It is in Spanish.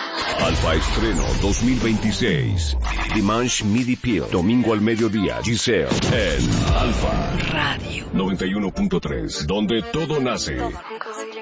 Alfa Estreno 2026. Dimanche Midi Pio. Domingo al mediodía. Giselle en Alfa Radio 91.3, donde todo nace.